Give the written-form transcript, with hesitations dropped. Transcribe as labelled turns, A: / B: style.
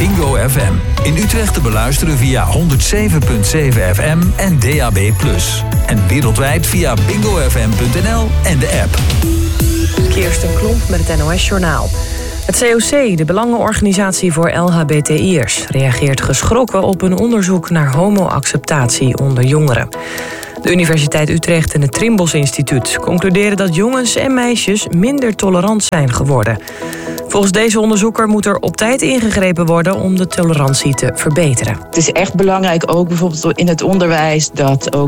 A: Bingo FM. In Utrecht te beluisteren via 107.7 FM en DAB+. En wereldwijd via bingofm.nl en de app.
B: Kirsten Klomp met het NOS-journaal. Het COC, de Belangenorganisatie voor LHBTI'ers, reageert geschrokken op een onderzoek naar homo-acceptatie onder jongeren. De Universiteit Utrecht en het Trimbos Instituut concluderen dat jongens en meisjes minder tolerant zijn geworden. Volgens deze onderzoeker moet er op tijd ingegrepen worden om de tolerantie te verbeteren.
C: Het is echt belangrijk, ook bijvoorbeeld in het onderwijs, dat ook